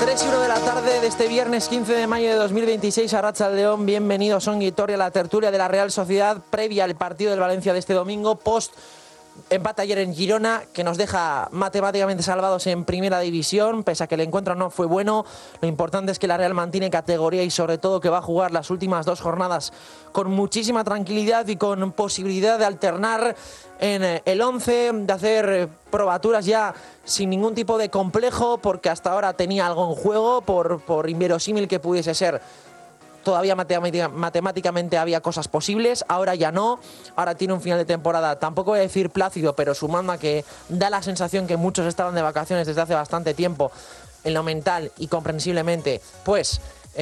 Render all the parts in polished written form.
3:01 de la tarde de este viernes 15 de mayo de 2026, Arratsaldeon, bienvenidos a Ongi Etorri, a la tertulia de la Real Sociedad, previa al partido del Valencia de este domingo, post empate ayer en Girona, que nos deja matemáticamente salvados en primera división, pese a que el encuentro no fue bueno. Lo importante es que la Real mantiene categoría y sobre todo que va a jugar las últimas 2 jornadas con muchísima tranquilidad y con posibilidad de alternar en el 11, de hacer probaturas ya sin ningún tipo de complejo, porque hasta ahora tenía algo en juego, por inverosímil que pudiese ser. Todavía matemáticamente había cosas posibles, ahora ya no. Ahora tiene un final de temporada, tampoco voy a decir plácido, pero sumando a que da la sensación que muchos estaban de vacaciones desde hace bastante tiempo en lo mental y comprensiblemente, pues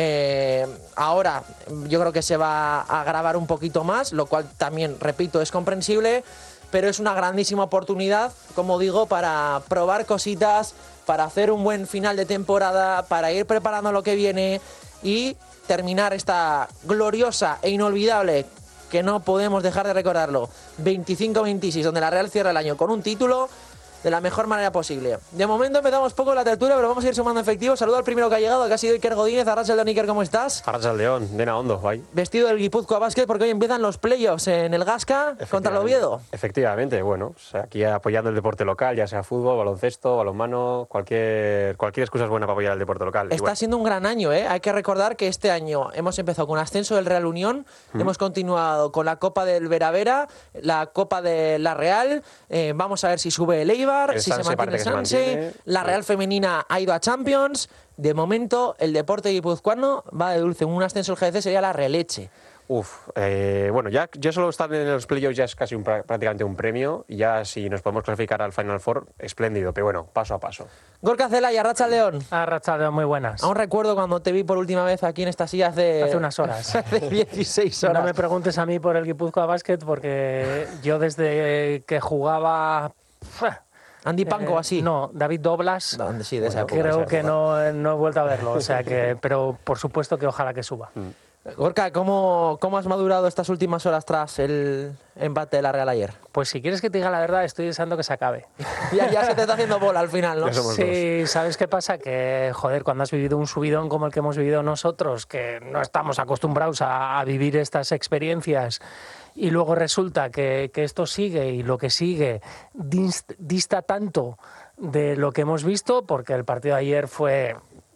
ahora yo creo que se va a agravar un poquito más, lo cual también, repito, es comprensible, pero es una grandísima oportunidad, como digo, para probar cositas, para hacer un buen final de temporada, para ir preparando lo que viene y terminar esta gloriosa e inolvidable, que no podemos dejar de recordarlo, 25-26, donde la Real cierra el año con un título de la mejor manera posible. De momento empezamos poco la tertulia, pero vamos a ir sumando efectivos. Saludo al primero que ha llegado, que ha sido Iker Godínez. Arratsaldeon, Iker, ¿cómo estás? Arratsaldeon, dena ondo, bai. Vestido del Guipúzcoa Basket, porque hoy empiezan los playoffs en el Gasca contra el Oviedo. Efectivamente, bueno, aquí apoyando el deporte local, ya sea fútbol, baloncesto, balonmano, cualquier excusa es buena para apoyar el deporte local. Está siendo un gran año, ¿eh? Hay que recordar que este año hemos empezado con ascenso del Real Unión, hemos continuado con la Copa del Vera, la Copa de la Real, vamos a ver si sube el Eibar, si se mantiene el Sanse, la Real Femenina ha ido a Champions. De momento, el deporte guipuzcoano va de dulce. Un ascenso del GC sería la releche. Bueno, ya solo estar en los playoffs ya es casi prácticamente un premio. Y ya si nos podemos clasificar al Final Four, espléndido, pero bueno, paso a paso. Gorka Zelaya, Arratsaldeon. Arratsaldeon, muy buenas. Aún recuerdo cuando te vi por última vez aquí en esta silla hace unas horas. Hace 16 horas. No me preguntes a mí por el Guipúzcoa Basket, porque yo desde que jugaba... Andy Panko, así. No, David Doblas. Sí, de esa época, creo que no he vuelto a verlo, o sea que, pero por supuesto que ojalá que suba. Gorka, ¿cómo has madurado estas últimas horas tras el empate de la Real ayer? Pues si quieres que te diga la verdad, estoy deseando que se acabe. ya se te está haciendo bola al final, ¿no? Sí, ¿sabes qué pasa? Que, joder, cuando has vivido un subidón como el que hemos vivido nosotros, que no estamos acostumbrados a vivir estas experiencias, y luego resulta que esto sigue y lo que sigue dista tanto de lo que hemos visto, porque el partido de ayer fue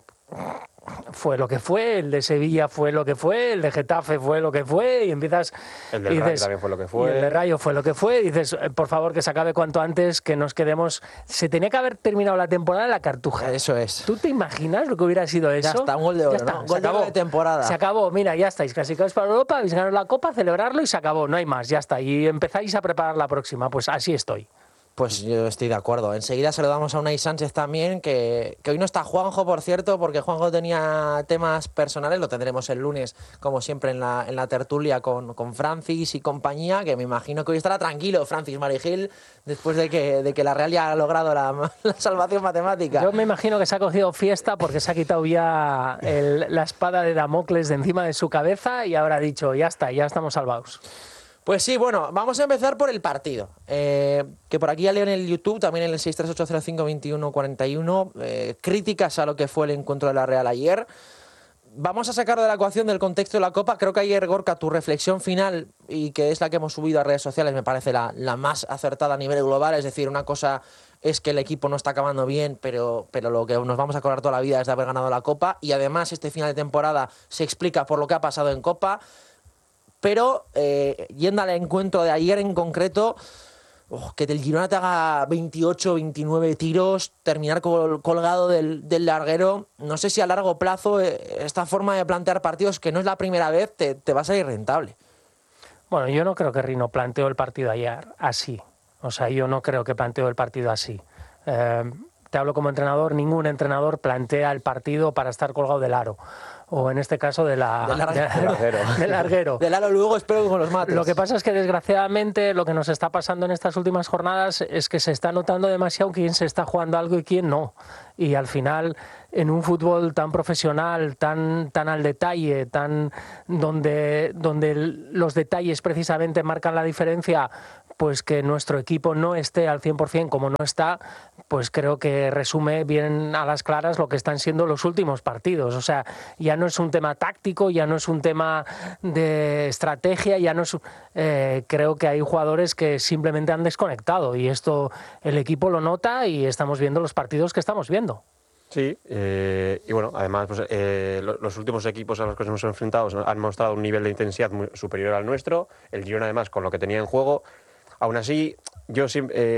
lo que fue, el de Sevilla fue lo que fue, el de Getafe fue lo que fue, y empiezas... El del Rayo también fue lo que fue. Y el de Rayo fue lo que fue, y dices, por favor, que se acabe cuanto antes, que nos quedemos... Se tenía que haber terminado la temporada en la Cartuja. Eso es. ¿Tú te imaginas lo que hubiera sido eso? Ya está, un gol de oro, ¿no? Gol de oro de temporada. Se acabó, mira, ya estáis clasificados para Europa, habéis ganado la Copa, celebrarlo y se acabó, no hay más, ya está. Y empezáis a preparar la próxima, pues así estoy. Pues yo estoy de acuerdo. Enseguida saludamos a Unai Sánchez también, que hoy no está Juanjo, por cierto, porque Juanjo tenía temas personales. Lo tendremos el lunes, como siempre, en la tertulia con Francis y compañía, que me imagino que hoy estará tranquilo Francis Marigil, después de que la Real ya ha logrado la salvación matemática. Yo me imagino que se ha cogido fiesta porque se ha quitado ya la espada de Damocles de encima de su cabeza y ahora ha dicho, ya está, ya estamos salvados. Pues sí, bueno, vamos a empezar por el partido. Que por aquí ya leo en el YouTube, también en el 638052141, críticas a lo que fue el encuentro de la Real ayer. Vamos a sacarlo de la ecuación del contexto de la Copa. Creo que ayer, Gorka, tu reflexión final, y que es la que hemos subido a redes sociales, me parece la más acertada a nivel global. Es decir, una cosa es que el equipo no está acabando bien, pero lo que nos vamos a acordar toda la vida es de haber ganado la Copa. Y además este final de temporada se explica por lo que ha pasado en Copa. Pero, yendo al encuentro de ayer en concreto, que del Girona te haga 28, 29 tiros, terminar colgado del larguero, no sé si a largo plazo esta forma de plantear partidos, que no es la primera vez, te va a salir rentable. Bueno, yo no creo que Rino planteó el partido ayer así. O sea, yo no creo que planteó el partido así. Te hablo como entrenador, ningún entrenador plantea el partido para estar colgado del aro. O en este caso del larguero. Del aro luego espero que con los mates. Lo que pasa es que desgraciadamente lo que nos está pasando en estas últimas jornadas es que se está notando demasiado quién se está jugando algo y quién no. Y al final, en un fútbol tan profesional, tan al detalle, donde los detalles precisamente marcan la diferencia, pues que nuestro equipo no esté al 100% como no está, pues creo que resume bien a las claras lo que están siendo los últimos partidos. O sea, ya no es un tema táctico, ya no es un tema de estrategia, ya no es... creo que hay jugadores que simplemente han desconectado y esto el equipo lo nota y estamos viendo los partidos que estamos viendo. Sí, y bueno, además pues, los últimos equipos a los que nos hemos enfrentado han mostrado un nivel de intensidad muy superior al nuestro. El Girona, además, con lo que tenía en juego. Aún así, yo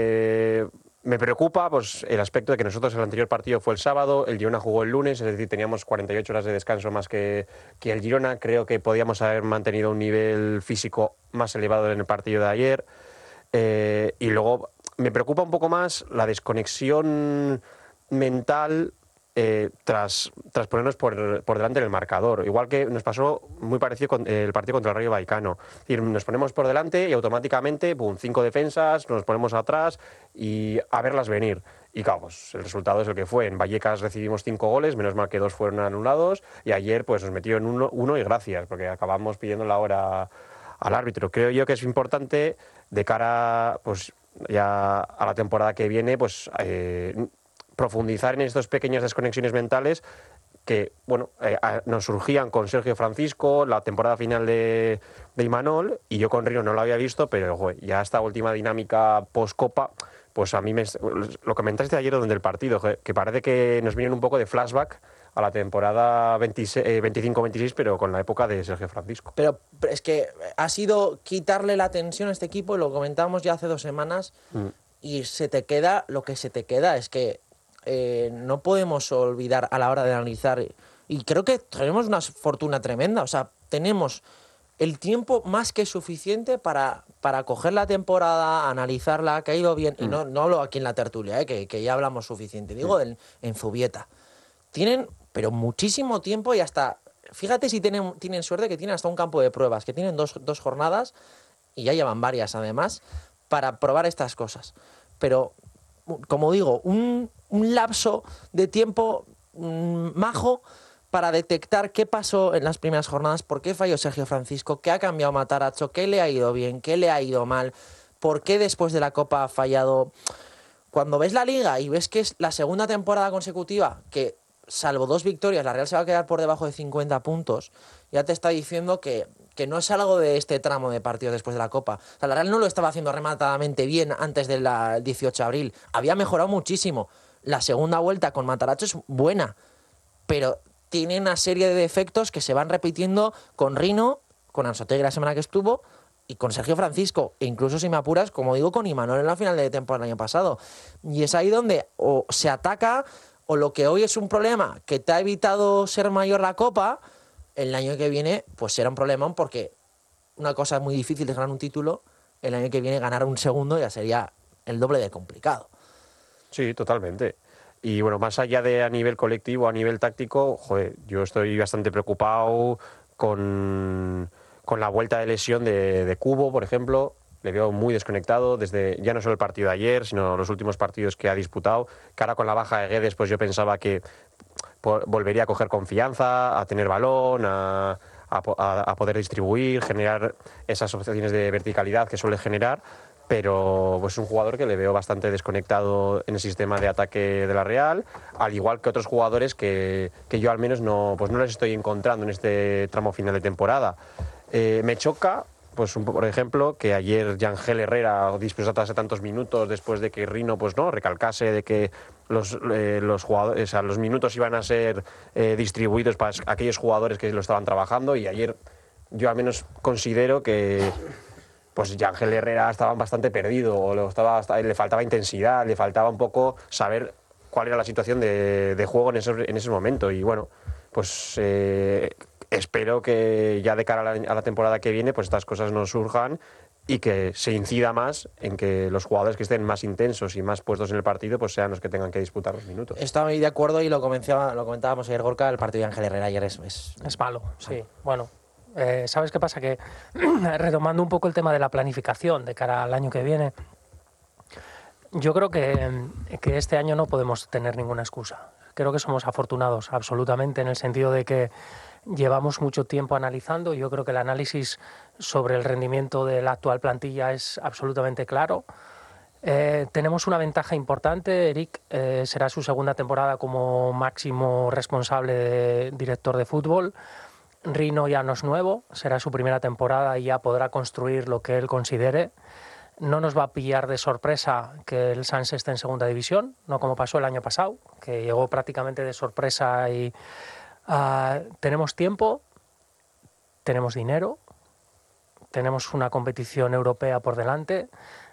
me preocupa pues, el aspecto de que nosotros el anterior partido fue el sábado, el Girona jugó el lunes, es decir, teníamos 48 horas de descanso más que el Girona. Creo que podíamos haber mantenido un nivel físico más elevado en el partido de ayer. Y luego me preocupa un poco más la desconexión mental tras ponernos por delante del marcador. Igual que nos pasó muy parecido con el partido contra el Rayo Vallecano. Es decir, nos ponemos por delante y automáticamente, ¡pum!, 5 defensas, nos ponemos atrás y a verlas venir. Y claro, pues el resultado es el que fue. En Vallecas recibimos 5 goles, menos mal que 2 fueron anulados, y ayer pues nos metió en uno y gracias, porque acabamos pidiendo la hora al árbitro. Creo yo que es importante de cara pues ya a la temporada que viene, pues profundizar en estas pequeñas desconexiones mentales que bueno, nos surgían con Sergio Francisco, la temporada final de Imanol, y yo con Rino no lo había visto, pero joder, ya esta última dinámica post-Copa, pues a mí lo comentaste ayer durante el partido, que parece que nos vienen un poco de flashback a la temporada 25-26, pero con la época de Sergio Francisco. Pero es que ha sido quitarle la tensión a este equipo, y lo comentábamos ya hace 2 semanas, y se te queda lo que se te queda. Es que no podemos olvidar a la hora de analizar, y creo que tenemos una fortuna tremenda, o sea, tenemos el tiempo más que suficiente para coger la temporada, analizarla, que ha ido bien, y no hablo aquí en la tertulia, que ya hablamos suficiente, digo en Zubieta. Tienen, pero muchísimo tiempo, y hasta, fíjate si tienen suerte, que tienen hasta un campo de pruebas, que tienen dos jornadas, y ya llevan varias además, para probar estas cosas. Pero, como digo, un lapso de tiempo majo para detectar qué pasó en las primeras jornadas, por qué falló Sergio Francisco, qué ha cambiado Matarazzo, qué le ha ido bien, qué le ha ido mal, por qué después de la Copa ha fallado. Cuando ves la Liga y ves que es la segunda temporada consecutiva que, salvo 2 victorias, la Real se va a quedar por debajo de 50 puntos, ya te está diciendo que no es algo de este tramo de partidos después de la Copa. O sea, la Real no lo estaba haciendo rematadamente bien antes del 18 de abril. Había mejorado muchísimo. La segunda vuelta con Matarazzo es buena, pero tiene una serie de defectos que se van repitiendo con Rino, con Anzoátegui la semana que estuvo, y con Sergio Francisco, e incluso, si me apuras, como digo, con Imanol en la final de temporada del año pasado. Y es ahí donde o se ataca, o lo que hoy es un problema que te ha evitado ser mayor la Copa, el año que viene pues será un problemón, porque una cosa muy difícil de ganar un título, el año que viene ganar un segundo ya sería el doble de complicado. Sí, totalmente. Y bueno, más allá de a nivel colectivo, a nivel táctico, joder, yo estoy bastante preocupado con la vuelta de lesión de Cubo, por ejemplo. Le veo muy desconectado desde ya no solo el partido de ayer, sino los últimos partidos que ha disputado. Que ahora con la baja de Guedes, pues yo pensaba que volvería a coger confianza, a tener balón, a poder distribuir, generar esas opciones de verticalidad que suele generar. Pero pues, es un jugador que le veo bastante desconectado en el sistema de ataque de la Real, al igual que otros jugadores que yo al menos no les estoy encontrando en este tramo final de temporada. Me choca, pues por ejemplo, que ayer Yangel Herrera disputase tantos minutos después de que Rino recalcase de que los jugadores, o sea, los minutos iban a ser distribuidos para aquellos jugadores que lo estaban trabajando, y ayer yo al menos considero que pues Yangel Herrera estaba bastante perdido, o le faltaba intensidad, le faltaba un poco saber cuál era la situación de juego en ese momento. Y bueno, pues espero que ya de cara a la temporada que viene, pues estas cosas no surjan, y que se incida más en que los jugadores que estén más intensos y más puestos en el partido pues sean los que tengan que disputar los minutos. Estoy de acuerdo, y lo comentábamos ayer, Gorka, el partido de Yangel Herrera ayer es malo, sí. Bueno, ¿sabes qué pasa? Que retomando un poco el tema de la planificación de cara al año que viene, yo creo que este año no podemos tener ninguna excusa. Creo que somos afortunados absolutamente, en el sentido de que llevamos mucho tiempo analizando. Yo creo que el análisis sobre el rendimiento de la actual plantilla es absolutamente claro. Tenemos una ventaja importante. Eric será su segunda temporada como máximo responsable de director de fútbol. Rino ya no es nuevo, será su primera temporada y ya podrá construir lo que él considere. No nos va a pillar de sorpresa que el Sanse esté en segunda división, no como pasó el año pasado, que llegó prácticamente de sorpresa. Y tenemos tiempo, tenemos dinero, tenemos una competición europea por delante,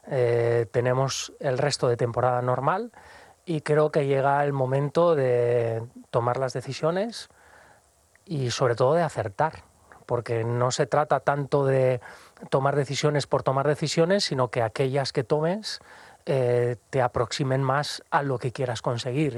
tenemos el resto de temporada normal y creo que llega el momento de tomar las decisiones y sobre todo de acertar, porque no se trata tanto de tomar decisiones por tomar decisiones, sino que aquellas que tomes te aproximen más a lo que quieras conseguir.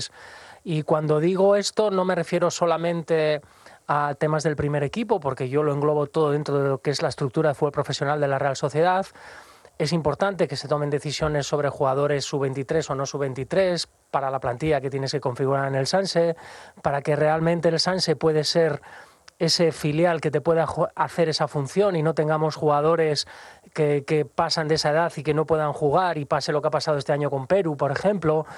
Y cuando digo esto no me refiero solamente a temas del primer equipo, porque yo lo englobo todo dentro de lo que es la estructura de fútbol profesional de la Real Sociedad. Es importante que se tomen decisiones sobre jugadores sub-23 o no sub-23 para la plantilla que tienes que configurar en el Sanse, para que realmente el Sanse puede ser ese filial que te pueda hacer esa función y no tengamos jugadores que pasan de esa edad y que no puedan jugar y pase lo que ha pasado este año con Perú, por ejemplo.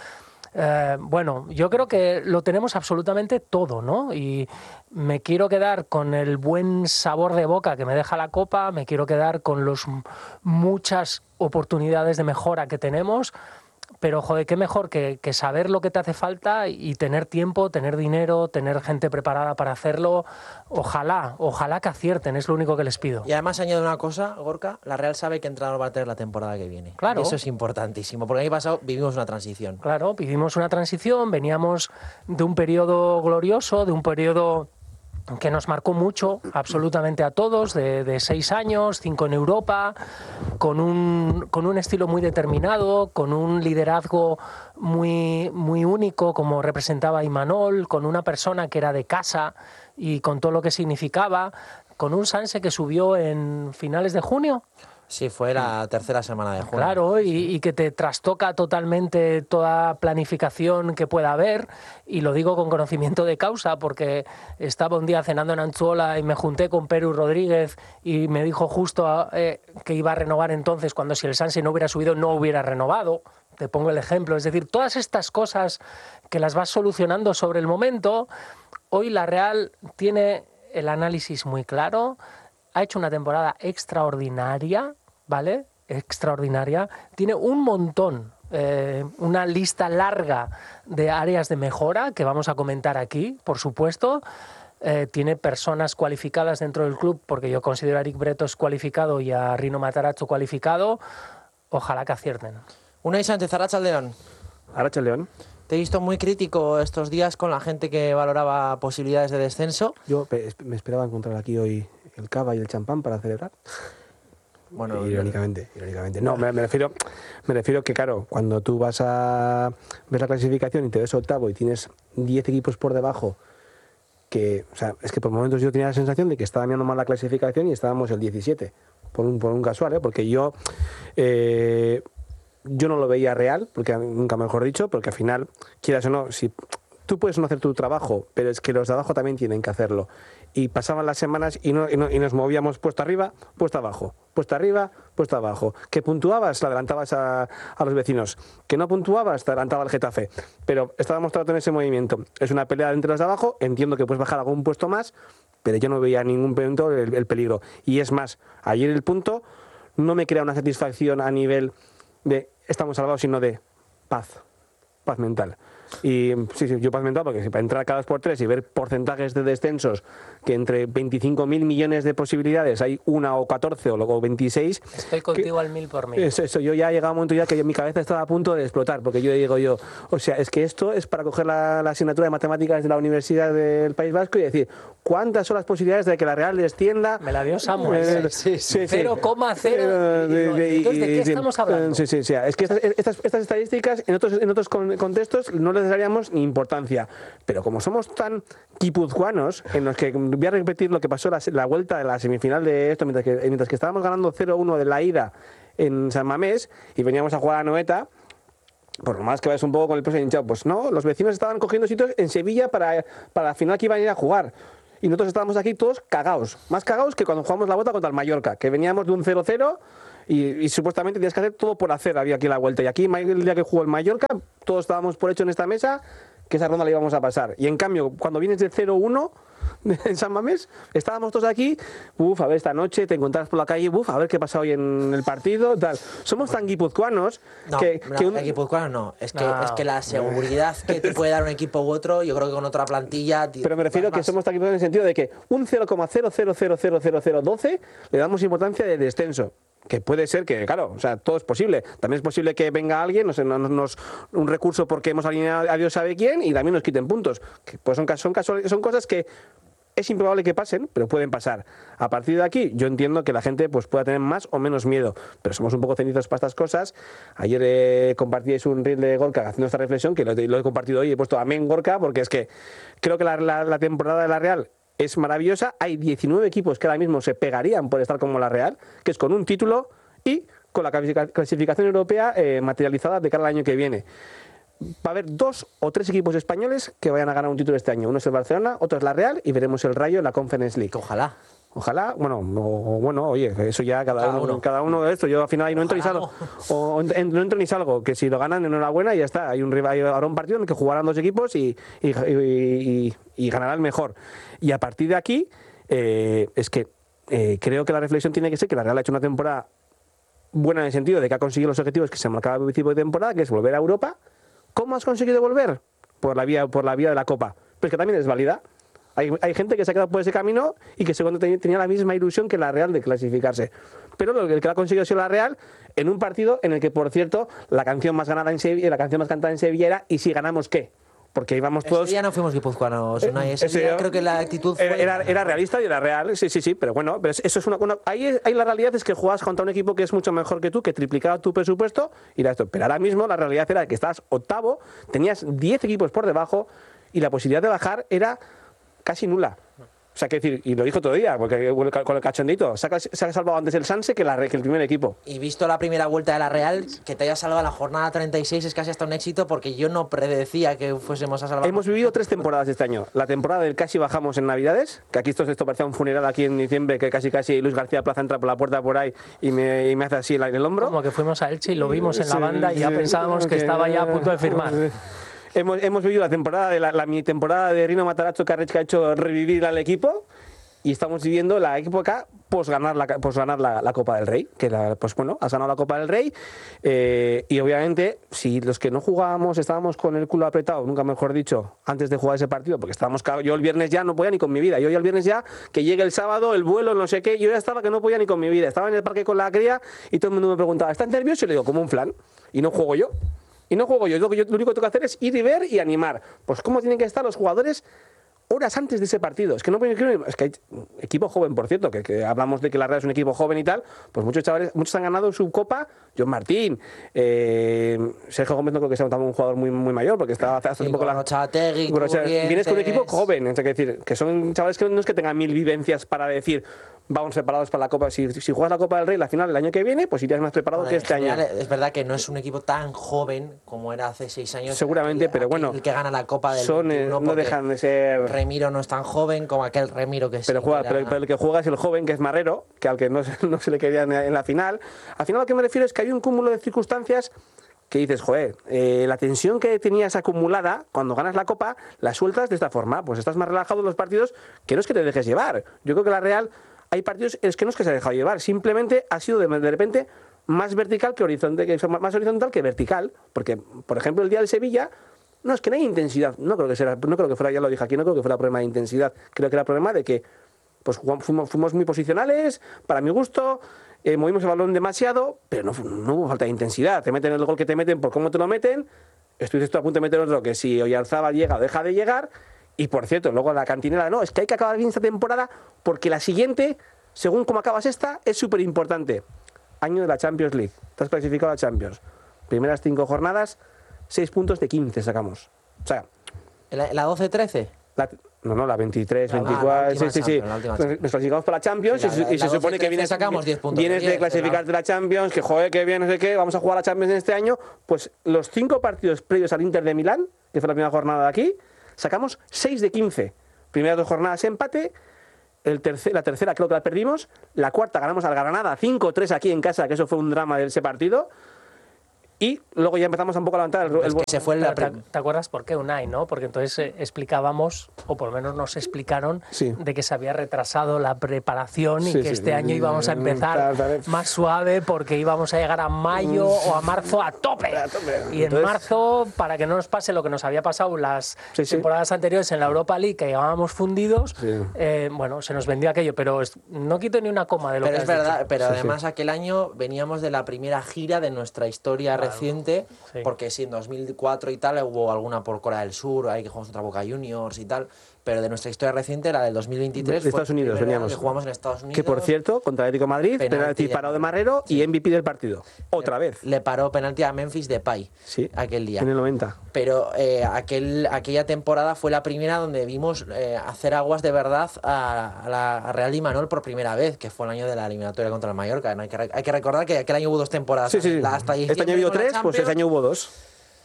Bueno, yo creo que lo tenemos absolutamente todo, ¿no? Y me quiero quedar con el buen sabor de boca que me deja la Copa, me quiero quedar con las muchas oportunidades de mejora que tenemos, pero joder, qué mejor que saber lo que te hace falta y tener tiempo, tener dinero, tener gente preparada para hacerlo. Ojalá que acierten, es lo único que les pido. Y además añado una cosa, Gorka, la Real sabe que entrenador va a tener la temporada que viene. Claro. Y eso es importantísimo, porque el año pasado vivimos una transición. Claro, vivimos una transición, veníamos de un periodo glorioso, de un periodo que nos marcó mucho, absolutamente a todos, de 6 años, 5 en Europa, con un estilo muy determinado, con un liderazgo muy, muy único, como representaba Imanol, con una persona que era de casa y con todo lo que significaba, con un Sanse que subió en finales de junio. Sí, fue la tercera semana de junio. Claro, y que te trastoca totalmente toda planificación que pueda haber, y lo digo con conocimiento de causa, porque estaba un día cenando en Anzuola y me junté con Perú Rodríguez y me dijo justo que iba a renovar entonces, cuando si el Sanse no hubiera subido no hubiera renovado. Te pongo el ejemplo, es decir, todas estas cosas que las vas solucionando sobre el momento. Hoy la Real tiene el análisis muy claro, ha hecho una temporada extraordinaria, ¿vale? Extraordinaria. Tiene un montón, una lista larga de áreas de mejora que vamos a comentar aquí, por supuesto. Tiene personas cualificadas dentro del club, porque yo considero a Eric Bretos cualificado y a Rino Matarazzo cualificado. Ojalá que acierten. Unai Sánchez, Arratsaldeon. Arratsaldeon. Te he visto muy crítico estos días con la gente que valoraba posibilidades de descenso. Yo me esperaba encontrar aquí hoy el cava y el champán para celebrar. Bueno, irónicamente. No, me refiero que, claro, cuando tú vas a ver la clasificación y te ves octavo y tienes 10 equipos por debajo, o sea, es que por momentos yo tenía la sensación de que estaba mirando mal la clasificación y estábamos el 17, por un casual, porque yo no lo veía real, porque nunca mejor dicho, porque al final, quieras o no, si tú puedes no hacer tu trabajo, pero es que los de abajo también tienen que hacerlo. Y pasaban las semanas y nos movíamos puesto arriba, puesto abajo, puesto arriba, puesto abajo. Que puntuabas, la adelantabas a los vecinos. Que no puntuabas, te adelantaba el Getafe. Pero estábamos tratando en ese movimiento. Es una pelea entre los de abajo, entiendo que puedes bajar algún puesto más, pero yo no veía en ningún momento el peligro. Y es más, ayer el punto no me crea una satisfacción a nivel de estamos salvados, sino de paz mental. Y sí, yo paz mental, porque para entrar cada 2x3 y ver porcentajes de descensos que entre 25.000 millones de posibilidades hay 1 o 14 o luego 26. Estoy contigo al 1000 por mil. Eso, yo ya he llegado a un momento ya que mi cabeza estaba a punto de explotar, porque o sea, es que esto es para coger la asignatura de matemáticas de la Universidad del País Vasco y decir, ¿cuántas son las posibilidades de que la Real descienda? Me la dio Samuel. 0,0. Entonces, ¿de qué estamos hablando? Sí. Es que estas estadísticas en otros contextos no les daríamos ni importancia. Pero como somos tan guipuzcoanos, en los que voy a repetir lo que pasó la vuelta de la semifinal de esto, mientras que estábamos ganando 0-1 de la ida en San Mamés y veníamos a jugar a Noeta, por lo más que vayas un poco con el peso hinchado, pues no, los vecinos estaban cogiendo sitios en Sevilla para la final que iban a ir a jugar. y nosotros estábamos aquí todos cagados, más cagados que cuando jugamos la vuelta contra el Mallorca, que veníamos de un 0-0 y supuestamente tenías que hacer todo por hacer, había aquí la vuelta. Y aquí, el día que jugó el Mallorca, todos estábamos por hecho en esta mesa que esa ronda la íbamos a pasar. Y en cambio, cuando vienes del 0-1 en San Mamés, estábamos todos aquí, a ver, esta noche te encontrás por la calle, a ver qué pasa hoy en el partido, tal. Somos tan guipuzcoanos guipuzcoanos no. Es que la seguridad que te puede dar un equipo u otro, yo creo que con otra plantilla... Pero me refiero que somos tan guipuzcoanos en el sentido de que un 0,00000012 le damos importancia de descenso. Que puede ser que, claro, o sea, todo es posible. También es posible que venga alguien, un recurso porque hemos alineado a Dios sabe quién y también nos quiten puntos. Que, pues son cosas que es improbable que pasen, pero pueden pasar. A partir de aquí, yo entiendo que la gente pues pueda tener más o menos miedo, pero somos un poco cenizos para estas cosas. Ayer compartíais un reel de Gorka haciendo esta reflexión, que lo he compartido hoy, he puesto amén Gorka, porque es que creo que la temporada de la Real es maravillosa. Hay 19 equipos que ahora mismo se pegarían por estar como la Real, que es con un título y con la clasificación europea materializada de cara al año que viene. Va a haber 2 o 3 equipos españoles que vayan a ganar un título este año. Uno es el Barcelona, otro es la Real y veremos el Rayo en la Conference League. Ojalá. Ojalá, oye, eso ya cada uno de esto. Yo al final ahí no entro ni salgo. No entro ni salgo, que si lo ganan, enhorabuena y ya está. Habrá un partido en el que jugarán 2 equipos y ganará el mejor. Y a partir de aquí, creo que la reflexión tiene que ser que la Real ha hecho una temporada buena en el sentido de que ha conseguido los objetivos que se marcaba al principio de temporada, que es volver a Europa. ¿Cómo has conseguido volver? Por la vía de la Copa. Pero es que también es válida. Hay gente que se ha quedado por ese camino y que segundo tenía la misma ilusión que la Real de clasificarse. Pero el que lo ha conseguido ha sido la Real en un partido en el que, por cierto, la canción más cantada en Sevilla era ¿y si ganamos qué? Porque íbamos todos... Ese día no fuimos guipuzcoanos, Unai. Creo que la actitud fue... Era realista y era real, sí, pero bueno, pero eso es ahí la realidad es que jugabas contra un equipo que es mucho mejor que tú, que triplicaba tu presupuesto y era esto. Pero ahora mismo la realidad era que estabas octavo, tenías 10 equipos por debajo y la posibilidad de bajar era casi nula. O sea, que decir, y lo dijo todo el día, porque con el cachondito, se ha salvado antes el Sanse que el primer equipo. Y visto la primera vuelta de la Real, que te haya salvado la jornada 36 es casi hasta un éxito, porque yo no predecía que fuésemos a salvar. Hemos vivido 3 temporadas este año. La temporada del casi bajamos en Navidades, que aquí esto parecía un funeral aquí en diciembre, que casi Luis García Plaza entra por la puerta por ahí y me hace así en el hombro. Como que fuimos a Elche y lo vimos en la banda y ya pensábamos que estaba ya a punto de firmar. Hemos vivido la temporada de la mini temporada de Rino Matarazzo que ha hecho revivir al equipo y estamos viviendo la época pos ganar la Copa del Rey, que has ganado la Copa del Rey y obviamente si los que no jugábamos estábamos con el culo apretado, nunca mejor dicho, antes de jugar ese partido, porque yo el viernes ya no podía ni con mi vida, yo ya el viernes ya, que llegue el sábado, el vuelo, no sé qué, yo ya estaba que no podía ni con mi vida, estaba en el parque con la cría y todo el mundo me preguntaba, ¿estás nervioso? Y le digo, como un flan, y no juego yo. Lo único que tengo que hacer es ir y ver y animar. Pues cómo tienen que estar los jugadores horas antes de ese partido. Es que hay equipo joven, por cierto, que hablamos de que la Real es un equipo joven y tal, pues muchos chavales, muchos han ganado su Copa, John Martín, Sergio Gómez no creo que sea un jugador muy mayor, porque estaba hace un poco vienes con un equipo joven, es decir, que son chavales que no es que tengan 1000 vivencias para decir vamos preparados para la Copa. Si juegas la Copa del Rey la final del año que viene, pues irías más preparado que este año. Es verdad que no es un equipo tan joven como era hace 6 años. Seguramente, pero bueno, el que gana la Copa del 21, no dejan de ser. Remiro no es tan joven como aquel Remiro que pero el que juega es el joven, que es Marrero, que al que no se le quería en la final. Al final lo que me refiero es que hay un cúmulo de circunstancias que dices, la tensión que tenías acumulada cuando ganas la Copa la sueltas de esta forma, pues estás más relajado en los partidos, que no es que te dejes llevar. Yo creo que la Real hay partidos en los que no es que se ha dejado llevar, simplemente ha sido de repente más vertical que horizontal, más horizontal que vertical, porque por ejemplo el día de Sevilla no es que no hay intensidad, no creo que fuera, ya lo dije aquí, no creo que fuera problema de intensidad, creo que era problema de que pues fuimos muy posicionales, para mi gusto, movimos el balón demasiado, pero no hubo falta de intensidad, te meten el gol que te meten por cómo te lo meten, estuviste a punto de meter otro que si Oyarzábal llega o deja de llegar. Y por cierto, luego la cantinera, es que hay que acabar bien esta temporada porque la siguiente, según cómo acabas esta, es súper importante. Año de la Champions League. Te has clasificado a Champions. Primeras 5 jornadas, 6 puntos de 15 sacamos. O sea... ¿La 12-13? La 23, 24... Sí. Nos clasificamos para la Champions y se supone que sacamos 10 puntos. Vienes de clasificarte de la Champions, que que bien, no sé qué, vamos a jugar a la Champions este año. Pues los 5 partidos previos al Inter de Milán, que fue la primera jornada de aquí, sacamos 6 de 15. primeras 2 jornadas empate, la tercera creo que la perdimos, la cuarta ganamos al Granada 5-3 aquí en casa, que eso fue un drama de ese partido. Y luego ya empezamos un poco a levantar el que se fue ¿Te acuerdas por qué, Unai, no? Porque entonces explicábamos, o por lo menos nos explicaron, de que se había retrasado la preparación y que este año íbamos a empezar más suave porque íbamos a llegar a mayo o a marzo a tope. Y en marzo, para que no nos pase lo que nos había pasado las temporadas anteriores en la Europa League, que llegábamos fundidos, bueno, se nos vendió aquello, pero no quito ni una coma de lo que has verdad, dicho. pero además aquel año veníamos de la primera gira de nuestra historia reciente, porque sí, en 2004 y tal hubo alguna por Corea del Sur, ahí que jugamos contra Boca Juniors y tal, pero de nuestra historia reciente, la del 2023, de Estados Unidos veníamos. Que jugamos en Estados Unidos. Que por cierto, contra Atlético de Madrid, penalti parado de Marrero y MVP del partido. Otra vez. Le paró penalti a Memphis Depay aquel día. En el 90. Pero aquella temporada fue la primera donde vimos hacer aguas de verdad a Real Imanol por primera vez, que fue el año de la eliminatoria contra el Mallorca. Hay que recordar que aquel año hubo 2 temporadas. Hasta este año hubo 3, pues ese año hubo 2.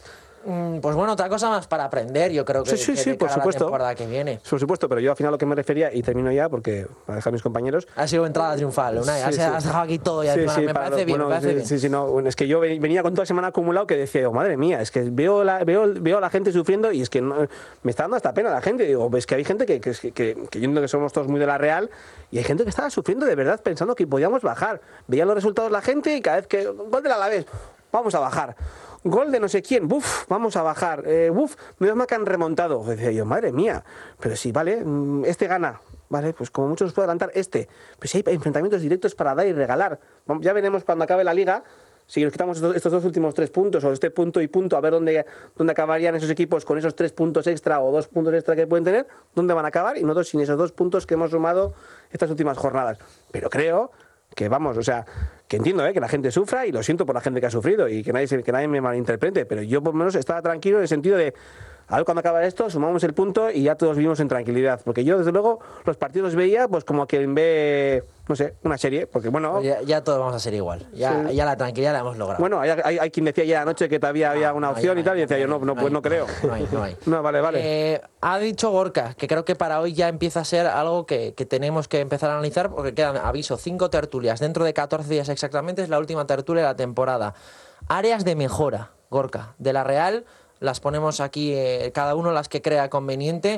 Pues bueno, otra cosa más para aprender, yo creo que, que por supuesto, la temporada que viene. Por supuesto, pero yo al final lo que me refería, y termino ya porque para dejar a mis compañeros... Ha sido entrada triunfal, Unai, has dejado aquí todo ya. Me parece bien, me parece bien. No, es que yo venía con toda la semana acumulado que decía, madre mía, es que veo a la gente sufriendo y es que me está dando hasta pena la gente. Digo, es que hay gente que yo entiendo que somos todos muy de la Real y hay gente que estaba sufriendo de verdad pensando que podíamos bajar. Veía los resultados la gente y cada vez que... Gol del Alavés, vamos a bajar. Gol de no sé quién, vamos a bajar, menos mal que han remontado. Decía yo, madre mía, pero sí, vale, este gana, vale, pues como mucho nos puede adelantar este. Pues si hay enfrentamientos directos para dar y regalar. Ya veremos cuando acabe la Liga, si nos quitamos estos 2 últimos 3 puntos, o este punto y punto, a ver dónde acabarían esos equipos con esos 3 puntos extra o 2 puntos extra que pueden tener, dónde van a acabar, y nosotros sin esos 2 puntos que hemos sumado estas últimas jornadas. Pero creo que vamos, o sea, que entiendo que la gente sufra y lo siento por la gente que ha sufrido y que nadie me malinterprete, pero yo por lo menos estaba tranquilo en el sentido de a ver cuando acaba esto, sumamos el punto y ya todos vivimos en tranquilidad, porque yo desde luego los partidos los veía pues como quien ve, no sé, una serie, porque bueno... Ya todos vamos a ser igual, ya la tranquilidad la hemos logrado. Bueno, hay quien decía ya anoche que todavía había una opción y tal, y decía yo, no creo. No hay. No, vale. Ha dicho Gorka, que creo que para hoy ya empieza a ser algo que tenemos que empezar a analizar, porque quedan, aviso, 5 tertulias, dentro de 14 días exactamente es la última tertulia de la temporada. Áreas de mejora, Gorka, de la Real... Las ponemos aquí, cada uno las que crea conveniente,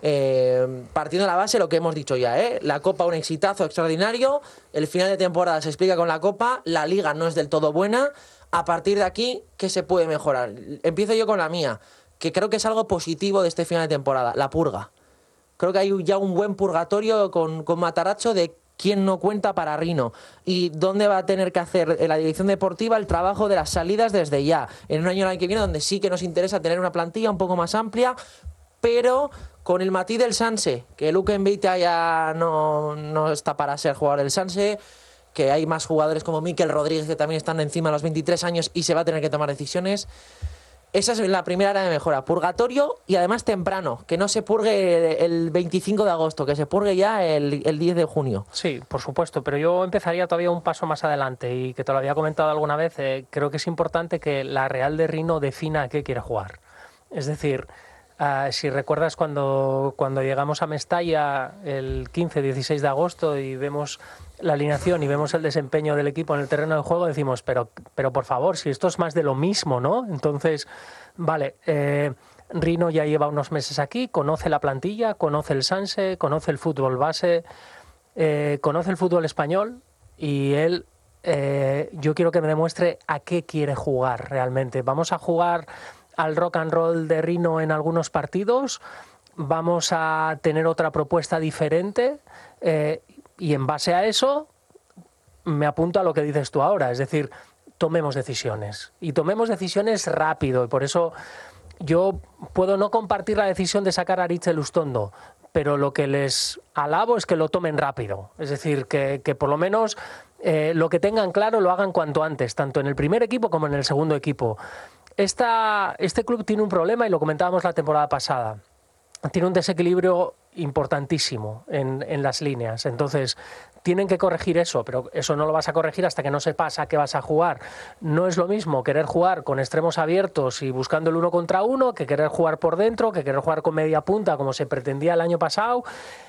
partiendo de la base lo que hemos dicho ya, la Copa un exitazo extraordinario, el final de temporada se explica con la Copa, la Liga no es del todo buena, a partir de aquí, ¿qué se puede mejorar? Empiezo yo con la mía, que creo que es algo positivo de este final de temporada, la purga. Creo que hay ya un buen purgatorio con Matarazzo de quién no cuenta para Rino y dónde va a tener que hacer en la dirección deportiva el trabajo de las salidas desde ya, en un año el año que viene donde sí que nos interesa tener una plantilla un poco más amplia, pero con el matiz del Sanse, que Luque Enveita ya no está para ser jugador del Sanse, que hay más jugadores como Mikel Rodríguez que también están encima de los 23 años y se va a tener que tomar decisiones. Esa es la primera área de mejora, purgatorio y además temprano, que no se purgue el 25 de agosto, que se purgue ya el 10 de junio. Sí, por supuesto, pero yo empezaría todavía un paso más adelante y que te lo había comentado alguna vez, creo que es importante que la Real de Rino defina a qué quiere jugar. Es decir, si recuerdas cuando llegamos a Mestalla el 15-16 de agosto y vemos la alineación y vemos el desempeño del equipo en el terreno de juego, decimos, pero por favor, si esto es más de lo mismo, ¿no? Entonces, vale, Rino ya lleva unos meses aquí, conoce la plantilla, conoce el Sanse, conoce el fútbol base, conoce el fútbol español y él, yo quiero que me demuestre a qué quiere jugar realmente. Vamos a jugar al rock and roll de Rino en algunos partidos, vamos a tener otra propuesta diferente, y en base a eso me apunto a lo que dices tú ahora, es decir, tomemos decisiones y tomemos decisiones rápido, y por eso yo puedo no compartir la decisión de sacar a Aritz Elustondo, pero lo que les alabo es que lo tomen rápido, es decir, que por lo menos lo que tengan claro lo hagan cuanto antes, tanto en el primer equipo como en el segundo equipo. Este club tiene un problema y lo comentábamos la temporada pasada. Tiene un desequilibrio importantísimo en las líneas. Entonces, tienen que corregir eso, pero eso no lo vas a corregir hasta que no sepas a qué vas a jugar. No es lo mismo querer jugar con extremos abiertos y buscando el 1 contra 1 que querer jugar por dentro, que querer jugar con media punta como se pretendía el año pasado.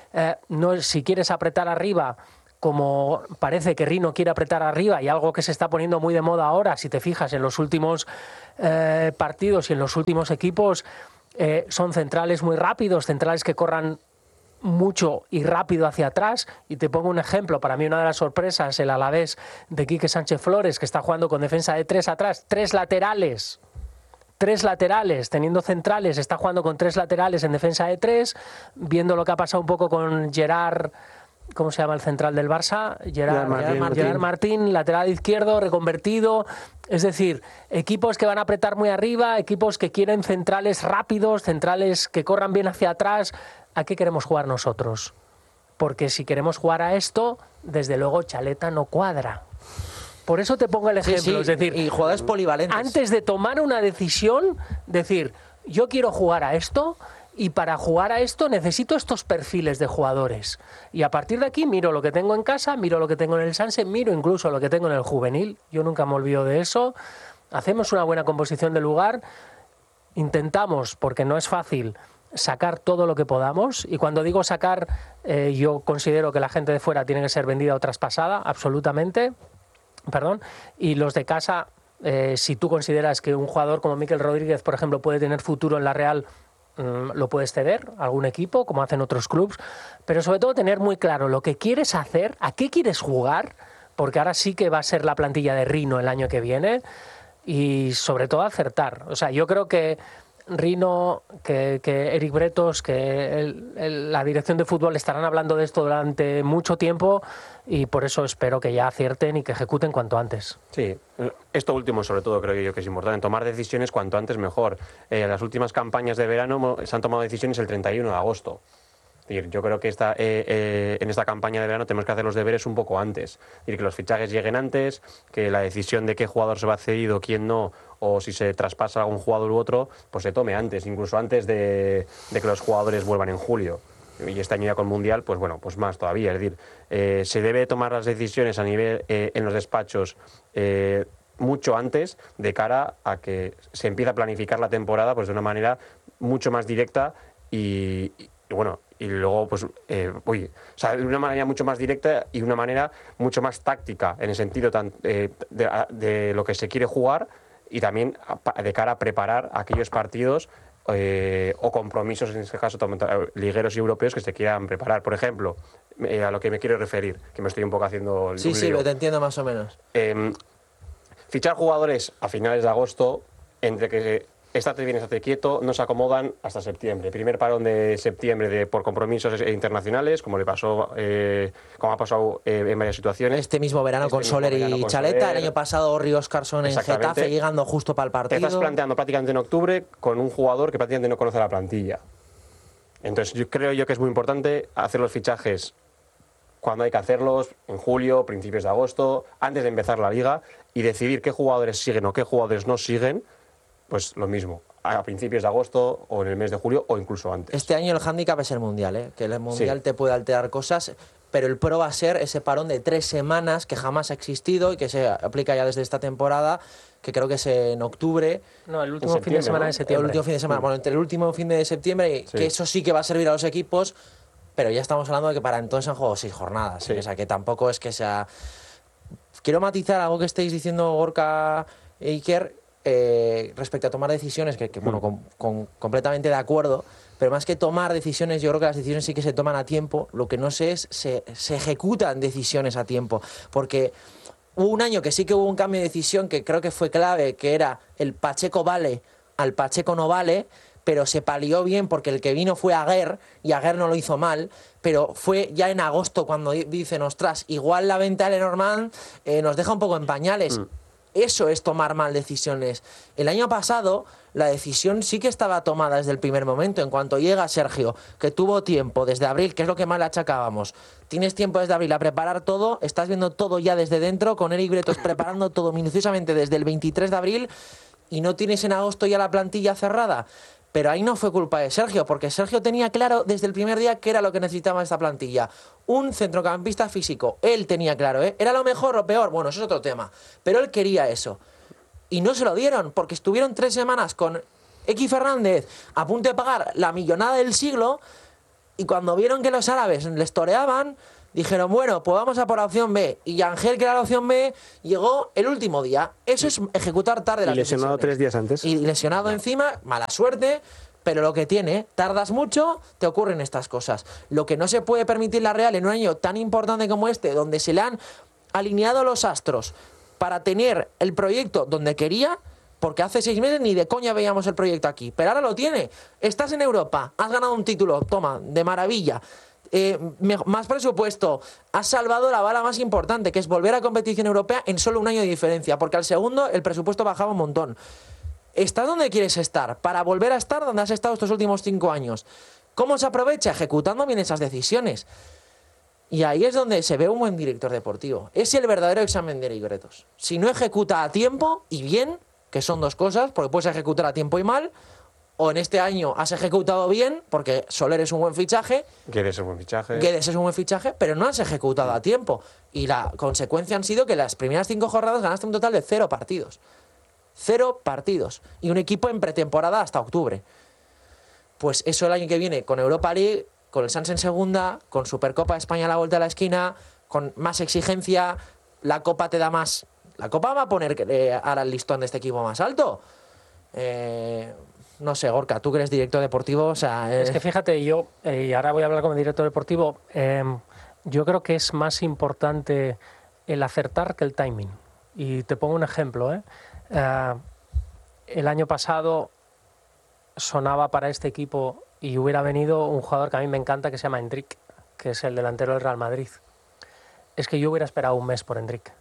Si quieres apretar arriba, como parece que Rino quiere apretar arriba, y algo que se está poniendo muy de moda ahora, si te fijas en los últimos partidos y en los últimos equipos, son centrales muy rápidos, centrales que corran mucho y rápido hacia atrás. Y te pongo un ejemplo, para mí una de las sorpresas, el Alavés de Quique Sánchez Flores, que está jugando con defensa de 3 atrás, 3 laterales, teniendo centrales, está jugando con 3 laterales en defensa de 3, viendo lo que ha pasado un poco con Gerard, ¿cómo se llama el central del Barça? Gerard Martín, lateral izquierdo, reconvertido. Es decir, equipos que van a apretar muy arriba, equipos que quieren centrales rápidos, centrales que corran bien hacia atrás. ¿A qué queremos jugar nosotros? Porque si queremos jugar a esto, desde luego Chaleta no cuadra. Por eso te pongo el ejemplo. Sí, es decir, y jugadores polivalentes. Antes de tomar una decisión, decir, yo quiero jugar a esto, y para jugar a esto necesito estos perfiles de jugadores. Y a partir de aquí miro lo que tengo en casa, miro lo que tengo en el Sanse, miro incluso lo que tengo en el juvenil. Yo nunca me olvido de eso. Hacemos una buena composición del lugar. Intentamos, porque no es fácil, sacar todo lo que podamos. Y cuando digo sacar, yo considero que la gente de fuera tiene que ser vendida o traspasada, absolutamente. Y los de casa, si tú consideras que un jugador como Mikel Rodríguez, por ejemplo, puede tener futuro en la Real, lo puedes ceder a algún equipo, como hacen otros clubes, pero sobre todo tener muy claro lo que quieres hacer, a qué quieres jugar, porque ahora sí que va a ser la plantilla de Rino el año que viene, y sobre todo acertar. O sea, yo creo que Rino, que Eric Bretos, que la dirección de fútbol estarán hablando de esto durante mucho tiempo, y por eso espero que ya acierten y que ejecuten cuanto antes. Sí, esto último sobre todo creo yo que es importante, tomar decisiones cuanto antes mejor. En las últimas campañas de verano se han tomado decisiones el 31 de agosto. Yo creo que en esta campaña de verano tenemos que hacer los deberes un poco antes. Que los fichajes lleguen antes, que la decisión de qué jugador se va cedido, quién no, o si se traspasa a un jugador u otro, pues se tome antes, incluso antes de que los jugadores vuelvan en julio. Y este año ya con Mundial, pues bueno, pues más todavía. Es decir, se debe tomar las decisiones a nivel en los despachos mucho antes, de cara a que se empiece a planificar la temporada pues de una manera mucho más directa y luego, pues, de una manera mucho más directa y una manera mucho más táctica, en el sentido de lo que se quiere jugar, y también de cara a preparar aquellos partidos o compromisos, en este caso, ligueros y europeos, que se quieran preparar. Por ejemplo, a lo que me quiero referir, que me estoy un poco haciendo... Sí, te entiendo más o menos. Fichar jugadores a finales de agosto, entre que estate bien, estate quieto, no se acomodan hasta septiembre. Primer parón de septiembre por compromisos internacionales, como ha pasado en varias situaciones. Este mismo verano con Soler y Chaleta, el año pasado Orri Óscarson en Getafe, llegando justo para el partido. Te estás planteando prácticamente en octubre con un jugador que prácticamente no conoce la plantilla. Entonces yo creo que es muy importante hacer los fichajes cuando hay que hacerlos, en julio, principios de agosto, antes de empezar la liga, y decidir qué jugadores siguen o qué jugadores no siguen. Pues lo mismo, a principios de agosto o en el mes de julio o incluso antes. Este año el hándicap es el Mundial, que el Mundial te puede alterar cosas, pero el pro va a ser ese parón de 3 semanas que jamás ha existido y que se aplica ya desde esta temporada, que creo que es en octubre. No, el último fin de semana de septiembre. El último fin de semana, bueno, entre el último fin de septiembre, que eso sí que va a servir a los equipos, pero ya estamos hablando de que para entonces han jugado 6 jornadas, o sea que tampoco es que sea... Quiero matizar algo que estáis diciendo Gorka e Iker, respecto a tomar decisiones, completamente de acuerdo, pero más que tomar decisiones, yo creo que las decisiones sí que se toman a tiempo. Lo que no sé es se ejecutan decisiones a tiempo, porque hubo un año que sí que hubo un cambio de decisión que creo que fue clave, que era el Pacheco vale al Pacheco no vale, pero se palió bien porque el que vino fue Aguer y Aguer no lo hizo mal, pero fue ya en agosto cuando dicen, ostras, igual la venta de Lenormand nos deja un poco en pañales. Eso es tomar mal decisiones. El año pasado la decisión sí que estaba tomada desde el primer momento. En cuanto llega Sergio, que tuvo tiempo desde abril, que es lo que más le achacábamos. Tienes tiempo desde abril a preparar todo, estás viendo todo ya desde dentro, con Eric Bretos preparando todo minuciosamente desde el 23 de abril y no tienes en agosto ya la plantilla cerrada. Pero ahí no fue culpa de Sergio, porque Sergio tenía claro desde el primer día qué era lo que necesitaba esta plantilla. Un centrocampista físico. Él tenía claro, ¿eh? ¿Era lo mejor o peor? Bueno, eso es otro tema. Pero él quería eso. Y no se lo dieron, porque estuvieron 3 semanas con X Fernández a punto de pagar la millonada del siglo, y cuando vieron que los árabes les toreaban, dijeron, bueno, pues vamos a por la opción B. Y Ángel, que era la opción B, llegó el último día. Eso es ejecutar tarde las decisiones. Y lesionado 3 días antes. Y lesionado encima, mala suerte, pero lo que tiene, tardas mucho, te ocurren estas cosas. Lo que no se puede permitir la Real en un año tan importante como este, donde se le han alineado los astros para tener el proyecto donde quería, porque hace 6 meses ni de coña veíamos el proyecto aquí. Pero ahora lo tiene. Estás en Europa, has ganado un título, toma, de maravilla. Más presupuesto, has salvado la bala más importante, que es volver a competición europea en solo un año de diferencia, porque al segundo el presupuesto bajaba un montón. Estás donde quieres estar, para volver a estar donde has estado estos últimos 5 años. ¿Cómo se aprovecha? Ejecutando bien esas decisiones. Y ahí es donde se ve un buen director deportivo. Es el verdadero examen de libretos. Si no ejecuta a tiempo y bien, que son 2 cosas, porque puedes ejecutar a tiempo y mal, o en este año has ejecutado bien, porque Soler es un buen fichaje. Guedes es un buen fichaje. Guedes es un buen fichaje, pero no has ejecutado a tiempo. Y la consecuencia han sido que las primeras 5 jornadas ganaste un total de 0 partidos. 0 partidos. Y un equipo en pretemporada hasta octubre. Pues eso el año que viene, con Europa League, con el Sanz en segunda, con Supercopa de España a la vuelta de la esquina, con más exigencia, la Copa te da más. La Copa va a poner ahora el listón de este equipo más alto. No sé, Gorka, tú que eres director deportivo, o sea... Es que fíjate, yo, y ahora voy a hablar como director deportivo, yo creo que es más importante el acertar que el timing. Y te pongo un ejemplo, el año pasado sonaba para este equipo y hubiera venido un jugador que a mí me encanta, que se llama Endrick, que es el delantero del Real Madrid. Es que yo hubiera esperado un mes por Endrick.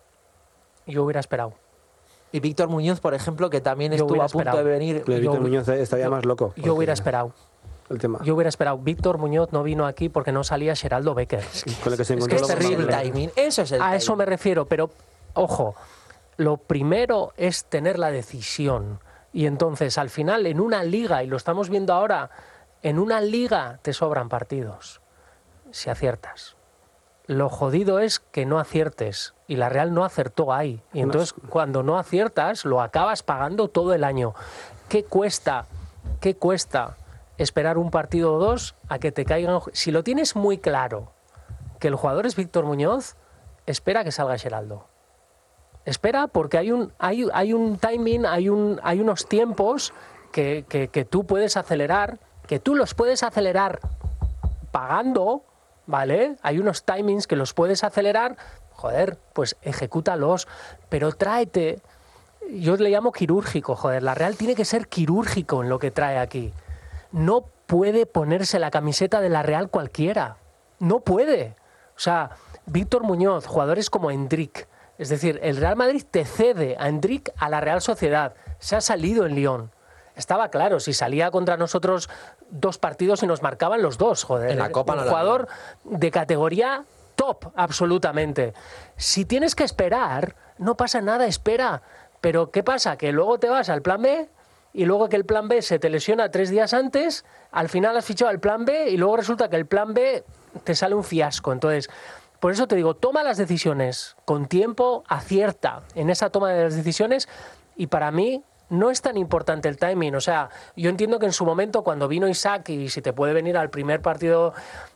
Yo hubiera esperado. Y Víctor Muñoz, por ejemplo, que también estuvo a punto de venir. Pero Víctor Muñoz estaría más loco. Yo hubiera esperado. El tema. Yo hubiera esperado. Víctor Muñoz no vino aquí porque no salía Geraldo Becker. Con el que se Es encontró que es terrible el timing. Eso es el timing. A eso me refiero, pero ojo, lo primero es tener la decisión. Y entonces, al final, en una liga, y lo estamos viendo ahora, en una liga te sobran partidos si aciertas. Lo jodido es que no aciertes, y la Real no acertó ahí. Y entonces, cuando no aciertas, lo acabas pagando todo el año. ¿Qué cuesta esperar un partido o 2 a que te caigan? Si lo tienes muy claro que el jugador es Víctor Muñoz, espera que salga Geraldo. Espera, porque hay un timing, hay unos tiempos que tú puedes acelerar, que tú los puedes acelerar pagando, ¿vale? Hay unos timings que los puedes acelerar, joder, pues ejecútalos, pero tráete, yo le llamo quirúrgico, joder, la Real tiene que ser quirúrgico en lo que trae aquí. No puede ponerse la camiseta de la Real cualquiera, no puede. O sea, Víctor Muñoz, jugadores como Endrick, es decir, el Real Madrid te cede a Endrick a la Real Sociedad, se ha salido en Lyon. Estaba claro, si salía contra nosotros 2 partidos y nos marcaban los 2, joder. En la Copa un no jugador de categoría top, absolutamente. Si tienes que esperar, no pasa nada, espera. Pero ¿qué pasa? Que luego te vas al plan B y luego que el plan B se te lesiona 3 días antes, al final has fichado el plan B y luego resulta que el plan B te sale un fiasco. Entonces, por eso te digo, toma las decisiones con tiempo, acierta en esa toma de las decisiones, y para mí no es tan importante el timing. O sea, yo entiendo que en su momento, cuando vino Isaac, y si te puede venir al primer partido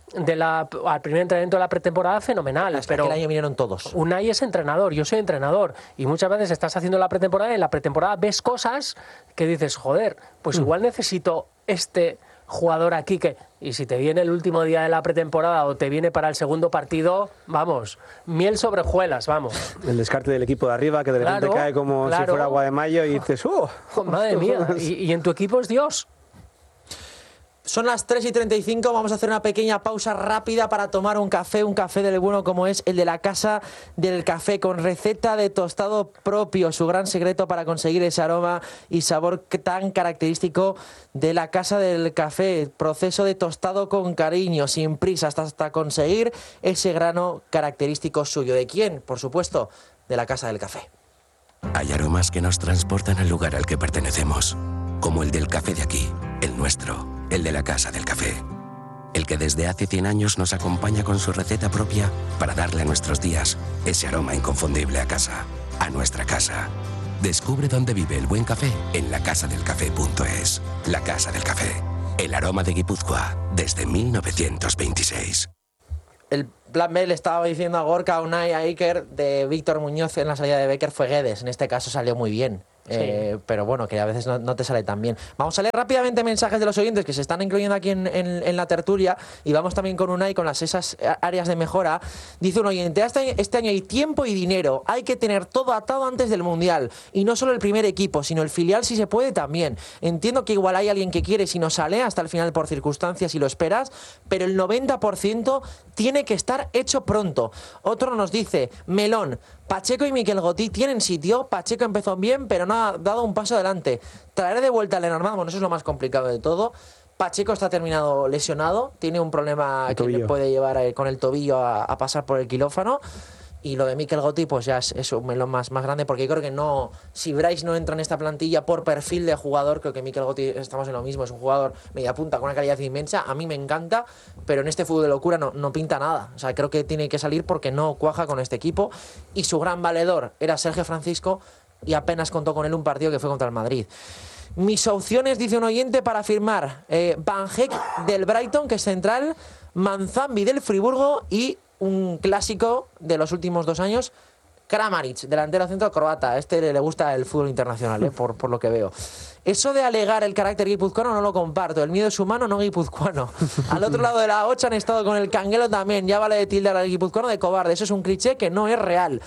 al primer entrenamiento de la pretemporada, fenomenal. Hasta pero que el año vinieron todos. Unai es entrenador, yo soy entrenador, y muchas veces estás haciendo la pretemporada y en la pretemporada ves cosas que dices, joder, pues igual necesito este jugador aquí y si te viene el último día de la pretemporada o te viene para el segundo partido, vamos, miel sobre hojuelas, vamos. El descarte del equipo de arriba, que de repente cae como si fuera agua de mayo y dices, madre mía, y en tu equipo es Dios. Son las 3:35, vamos a hacer una pequeña pausa rápida para tomar un café del bueno como es el de la Casa del Café, con receta de tostado propio, su gran secreto para conseguir ese aroma y sabor tan característico de la Casa del Café. Proceso de tostado con cariño, sin prisa, hasta conseguir ese grano característico suyo. ¿De quién? Por supuesto, de la Casa del Café. Hay aromas que nos transportan al lugar al que pertenecemos, como el del café de aquí. el nuestro, el de la Casa del Café. El que desde hace 100 años nos acompaña con su receta propia para darle a nuestros días ese aroma inconfundible a casa, a nuestra casa. Descubre dónde vive el buen café en lacasadelcafé.es. La Casa del Café, el aroma de Guipúzcoa desde 1926. El plan B le estaba diciendo a Gorka, Unai, a Iker, de Víctor Muñoz en la salida de Becker fue Guedes. En este caso salió muy bien. Pero bueno, que a veces no te sale tan bien. Vamos a leer rápidamente mensajes de los oyentes que se están incluyendo aquí en la tertulia, y vamos también con Unai con esas áreas de mejora. Dice un oyente: este año hay tiempo y dinero, hay que tener todo atado antes del Mundial, y no solo el primer equipo, sino el filial si se puede también. Entiendo que igual hay alguien que quiere si no sale hasta el final por circunstancias y lo esperas, pero el 90% tiene que estar hecho pronto. Otro nos dice: Melón, Pacheco y Miquel Gotí tienen sitio. Pacheco empezó bien, pero no ha dado un paso adelante. Traer de vuelta a Lenormand, bueno, eso es lo más complicado de todo. Pacheco está terminado lesionado, tiene un problema que le puede llevar con el tobillo a pasar por el quirófano. Y lo de Miquel Gotí, pues ya es un melón más grande, porque yo creo que no, si Bryce no entra en esta plantilla por perfil de jugador, creo que Miquel Gotí estamos en lo mismo, es un jugador media punta con una calidad inmensa, a mí me encanta, pero en este fútbol de locura no pinta nada. O sea, creo que tiene que salir porque no cuaja con este equipo, y su gran valedor era Sergio Francisco, y apenas contó con él un partido que fue contra el Madrid. Mis opciones, dice un oyente, para firmar: Van Heck del Brighton, que es central, Manzambi del Friburgo, y un clásico de los últimos 2 años, Kramaric, delantero centro croata. A este le gusta el fútbol internacional, por lo que veo. Eso de alegar el carácter guipuzcoano no lo comparto. El miedo es humano, no guipuzcoano. Al otro lado de la 8 han estado con el canguelo también. Ya vale de tildar al guipuzcoano de cobarde. Eso es un cliché que no es real.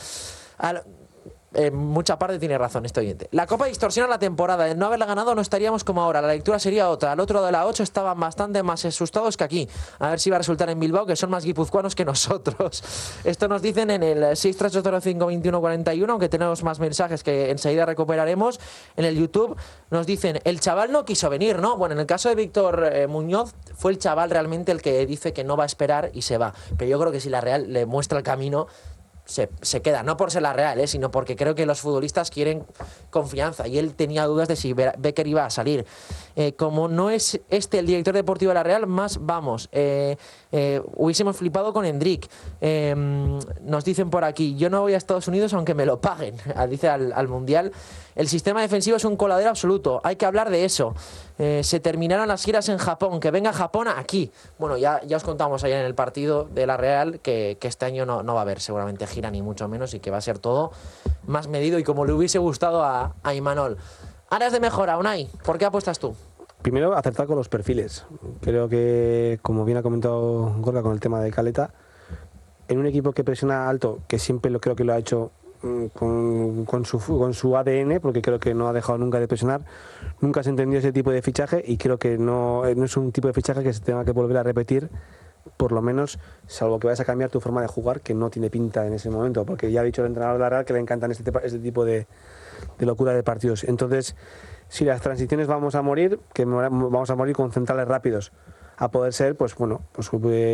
En mucha parte tiene razón este oyente. La Copa distorsiona la temporada. De no haberla ganado no estaríamos como ahora. La lectura sería otra. Al otro lado de la 8 estaban bastante más asustados que aquí. A ver si va a resultar en Bilbao, que son más guipuzcoanos que nosotros. Esto nos dicen en el 638052141, aunque tenemos más mensajes que enseguida recuperaremos. En el YouTube nos dicen: el chaval no quiso venir, ¿no? Bueno, en el caso de Víctor Muñoz, fue el chaval realmente el que dice que no va a esperar y se va. Pero yo creo que si la Real le muestra el camino, se queda, no por ser la Real, sino porque creo que los futbolistas quieren confianza, y él tenía dudas de si Becker iba a salir. Como no es el director deportivo de la Real, más vamos. Hubiésemos flipado con Hendrik. Nos dicen por aquí: yo no voy a Estados Unidos aunque me lo paguen. Dice al Mundial. El sistema defensivo es un coladero absoluto, hay que hablar de eso. Se terminaron las giras en Japón, que venga Japón aquí. Bueno, ya os contamos ayer en el partido de la Real que este año no va a haber seguramente gira, ni mucho menos, y que va a ser todo más medido y como le hubiese gustado a Imanol. Áreas de mejora, Unai, ¿por qué apuestas tú? Primero, acertar con los perfiles. Creo que, como bien ha comentado Gorka con el tema de Caleta, en un equipo que presiona alto, que siempre creo que lo ha hecho con su ADN, porque creo que no ha dejado nunca de presionar, nunca se entendió ese tipo de fichaje, y creo que no es un tipo de fichaje que se tenga que volver a repetir, por lo menos, salvo que vayas a cambiar tu forma de jugar, que no tiene pinta en ese momento, porque ya ha dicho el entrenador de la Real que le encantan este tipo de locura de partidos. Entonces, si las transiciones vamos a morir, que vamos a morir con centrales rápidos, a poder ser, pues bueno, pues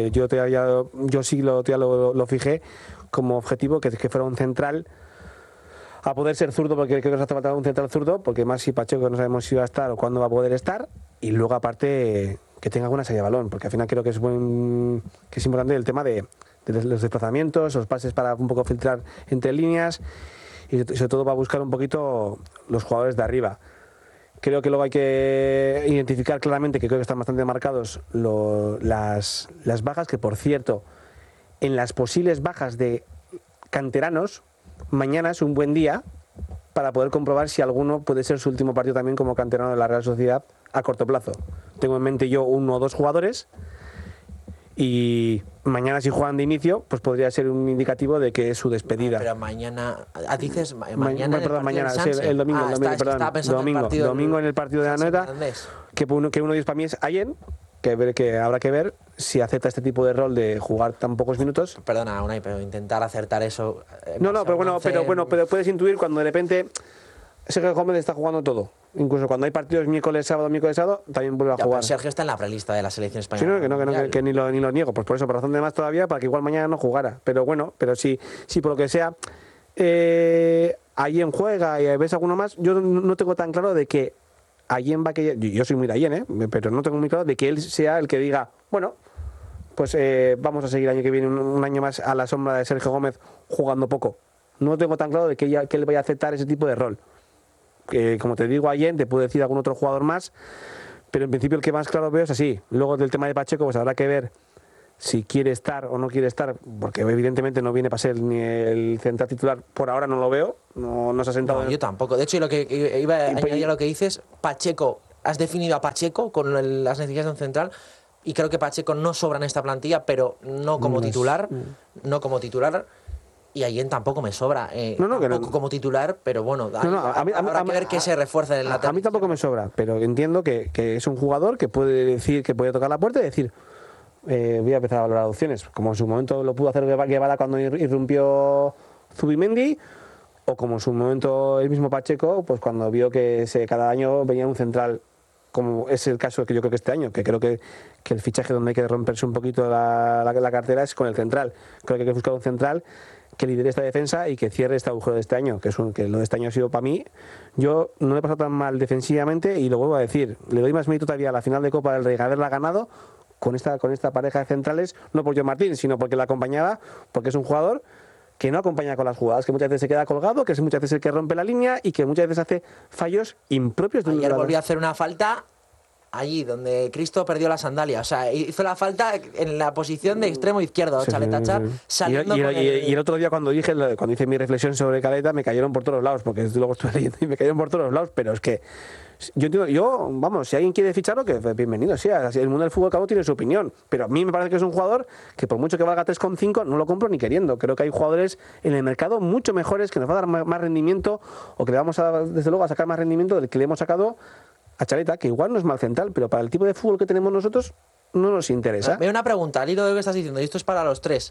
yo sí lo fijé como objetivo, que fuera un central, a poder ser zurdo, porque creo que nos hace falta un central zurdo, porque más si Pacheco no sabemos si va a estar o cuándo va a poder estar, y luego aparte que tenga alguna salida de balón, porque al final creo que es importante el tema de los desplazamientos, los pases para un poco filtrar entre líneas, y sobre todo va a buscar un poquito los jugadores de arriba. Creo que luego hay que identificar claramente, que creo que están bastante marcados las bajas, que por cierto, en las posibles bajas de canteranos, mañana es un buen día para poder comprobar si alguno puede ser su último partido también como canterano de la Real Sociedad a corto plazo. Tengo en mente yo 1 o 2 jugadores, y mañana, si juegan de inicio, pues podría ser un indicativo de que es su despedida. Pero mañana, dices mañana, el domingo en el partido de la Noeta, que uno de ellos para mí es Allen, que habrá que ver si acepta este tipo de rol de jugar tan pocos minutos. Perdona, Unai, pero intentar acertar eso... pero puedes intuir cuando de repente Sergio Gómez está jugando todo. Incluso cuando hay partidos miércoles, sábado, también vuelve a jugar. Pero Sergio está en la prelista de la selección española. Sí, que ni lo niego. Pues por eso, por razón de más todavía, para que igual mañana no jugara. Pero bueno, si por lo que sea, ahí en juega y ves alguno más, yo no tengo tan claro de que Allen va que... Yo soy muy de Allen, pero no tengo muy claro de que él sea el que diga, bueno, pues vamos a seguir el año que viene un año más a la sombra de Sergio Gómez jugando poco. No tengo tan claro de que él vaya a aceptar ese tipo de rol. Como te digo, Allen, te puedo decir algún otro jugador más, pero en principio el que más claro veo es así. Luego del tema de Pacheco, pues habrá que ver si quiere estar o no quiere estar, porque evidentemente no viene para ser ni el central titular, por ahora no lo veo, no se ha sentado. No, yo tampoco. De hecho, lo que iba a añadir a lo que dices, Pacheco, has definido a Pacheco con las necesidades de un central, y creo que Pacheco no sobra en esta plantilla, pero no como titular, y Allen tampoco me sobra, tampoco como titular, pero bueno, habrá que ver qué se refuerza en el lateral. A mí tampoco me sobra, pero entiendo que es un jugador que puede decir, que puede tocar la puerta y decir, voy a empezar a valorar opciones, como en su momento lo pudo hacer Guevara cuando irrumpió Zubimendi, o como en su momento el mismo Pacheco, pues cuando vio que cada año venía un central, como es el caso que yo creo que este año, que creo que el fichaje donde hay que romperse un poquito la cartera es con el central. Creo que hay que buscar un central que lidere esta defensa y que cierre este agujero de este año, que lo de este año ha sido para mí. Yo no le he pasado tan mal defensivamente, y lo vuelvo a decir, le doy más mérito todavía a la final de Copa del Rey, haberla ganado con esta pareja de centrales, no por John Martín, sino porque la acompañaba, porque es un jugador que no acompaña con las jugadas, que muchas veces se queda colgado, que es muchas veces el que rompe la línea y que muchas veces hace fallos impropios de un Ayer jugador. volvió a hacer una falta allí donde Cristo perdió la sandalia, o sea, hizo la falta en la posición de extremo izquierdo, Caleta Char, saliendo y el otro día cuando hice mi reflexión sobre Caleta, me cayeron por todos lados, porque luego estuve leyendo y me cayeron por todos lados, pero es que yo entiendo, vamos, si alguien quiere ficharlo, que bienvenido sea. El mundo del fútbol cabo tiene su opinión, pero a mí me parece que es un jugador que por mucho que valga 3,5 no lo compro ni queriendo. Creo que hay jugadores en el mercado mucho mejores que nos va a dar más rendimiento, o que le vamos a, desde luego, a sacar más rendimiento del que le hemos sacado a Caleta, que igual no es mal central, pero para el tipo de fútbol que tenemos nosotros no nos interesa. Veo una pregunta, al hilo de lo que estás diciendo, y esto es para los tres.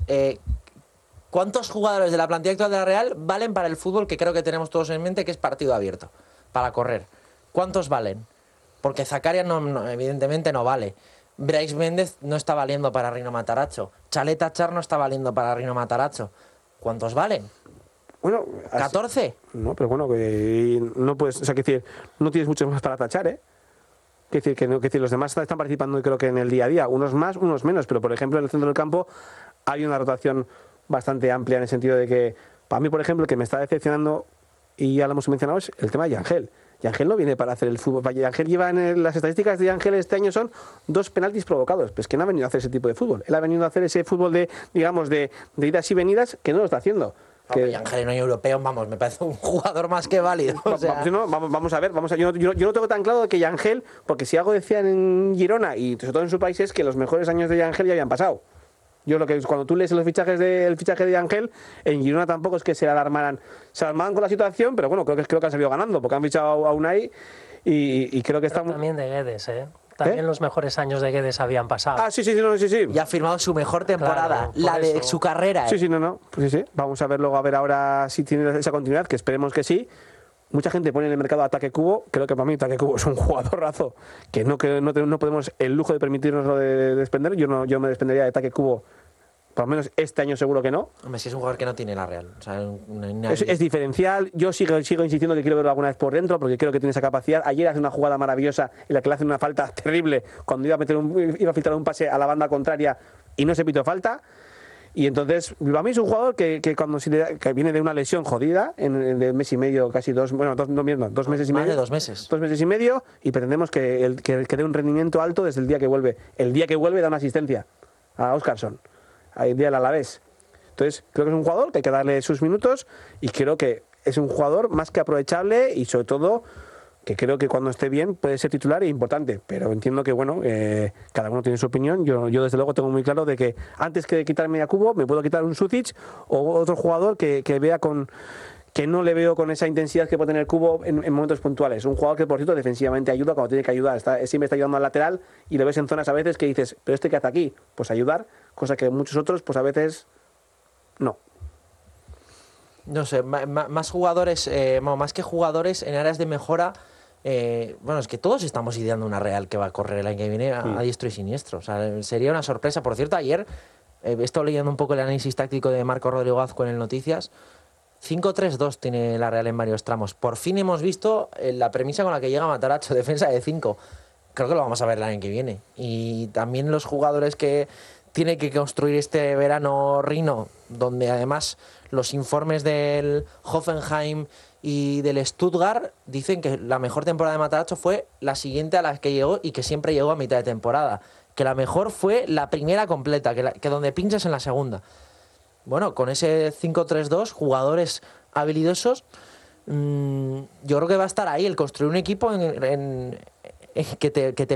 ¿Cuántos jugadores de la plantilla actual de la Real valen para el fútbol que creo que tenemos todos en mente, que es partido abierto, para correr? ¿Cuántos valen? Porque Zakaria evidentemente no vale. Brais Méndez no está valiendo para Rino Matarazzo. Caleta Char no está valiendo para Rino Matarazzo. ¿Cuántos valen? Bueno, ¿14? No, pero bueno, que no puedes, o sea, que decir, no tienes muchos más para tachar, ¿eh? Que decir, los demás están participando, creo que en el día a día, unos más, unos menos, pero por ejemplo en el centro del campo hay una rotación bastante amplia, en el sentido de que, para mí, por ejemplo, el que me está decepcionando, y ya lo hemos mencionado, es el tema de Yangel. Yangel no viene para hacer el fútbol. Yangel lleva las estadísticas de Yangel este año son 2 penaltis provocados. Pues que no ha venido a hacer ese tipo de fútbol. Él ha venido a hacer ese fútbol de idas y venidas, que no lo está haciendo. Yangel no es europeo, vamos, me parece un jugador más que válido. O sea... vamos a ver, yo no tengo tan claro que Yangel, porque si algo decían en Girona y sobre todo en su país, es que los mejores años de Yangel ya habían pasado. Yo lo que cuando tú lees el fichaje de Yangel, en Girona tampoco es que se alarmaran con la situación, pero bueno, creo que han salido ganando, porque han fichado a Unai y creo que están... También de Guedes, También los mejores años de Guedes habían pasado. Ah, sí. Y ha firmado su mejor temporada, la de su carrera. Sí. Pues sí. Vamos a ver luego, ahora si tiene esa continuidad, que esperemos que sí. Mucha gente pone en el mercado a Taque Kubo. Creo que para mí Taque Kubo es un jugadorrazo que no podemos el lujo de permitirnos lo de desprender. Yo me desprendería de Taque Kubo, por lo menos este año seguro que no. Hombre, si es un jugador que no tiene la Real. O sea, es diferencial. Yo sigo insistiendo que quiero verlo alguna vez por dentro, porque creo que tiene esa capacidad. Ayer hace una jugada maravillosa en la que le hace una falta terrible cuando iba a filtrar un pase a la banda contraria y no se pitó falta. Y entonces, a mí es un jugador que viene de una lesión jodida, de mes y medio, casi 2 meses y medio. 2 meses. 2 meses y medio, y pretendemos que dé un rendimiento alto desde el día que vuelve. El día que vuelve da una asistencia a Óscarson, el día del Alavés. Entonces, creo que es un jugador que hay que darle sus minutos, y creo que es un jugador más que aprovechable, y sobre todo que creo que cuando esté bien puede ser titular e importante, pero entiendo que bueno, cada uno tiene su opinión. Yo desde luego tengo muy claro de que antes que quitarme a Kubo me puedo quitar un Sucic o otro jugador que vea que no le veo con esa intensidad que puede tener Kubo en momentos puntuales. Un jugador que, por cierto, defensivamente ayuda cuando tiene que ayudar. Siempre está ayudando al lateral, y lo ves en zonas a veces que dices, pero ¿este qué hace aquí? Pues ayudar, cosa que muchos otros pues a veces no. No sé, más jugadores, más que jugadores en áreas de mejora. Bueno, es que todos estamos ideando una Real que va a correr el año que viene a diestro y siniestro. O sea, sería una sorpresa. Por cierto, ayer he estado leyendo un poco el análisis táctico de Marco Rodrigo Azcue en el Noticias. 5-3-2 tiene la Real en varios tramos. Por fin hemos visto la premisa con la que llega Matarazzo, defensa de 5. Creo que lo vamos a ver el año que viene. Y también los jugadores que tiene que construir este verano Rino, donde además los informes del Hoffenheim y del Stuttgart dicen que la mejor temporada de Matarazzo fue la siguiente a la que llegó y que siempre llegó a mitad de temporada. Que la mejor fue la primera completa, que donde pinchas en la segunda. Bueno, con ese 5-3-2, jugadores habilidosos, yo creo que va a estar ahí el construir un equipo que te